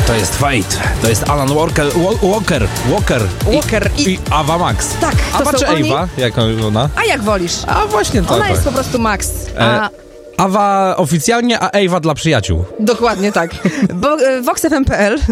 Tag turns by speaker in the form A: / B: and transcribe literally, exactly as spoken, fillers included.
A: To jest Fate. To jest Alan Walker. Walker. Walker.
B: Walker.
A: I, i Ava Max.
B: Tak, to
A: Ava
B: są
A: czy
B: oni.
A: Ava? Jak ona?
B: A jak wolisz?
A: A właśnie to.
B: Ona
A: tak.
B: jest po prostu Max. A...
A: E, Ava oficjalnie, a Ava dla przyjaciół.
B: Dokładnie tak. Bo, vox f m kropka p l